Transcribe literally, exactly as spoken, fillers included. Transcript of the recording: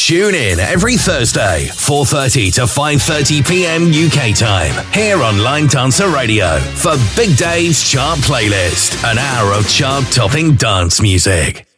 Tune in every Thursday, four thirty to five thirty p.m. U K time, here on Line Dancer Radio for Big Dave's Chart Playlist, an hour of chart-topping dance music.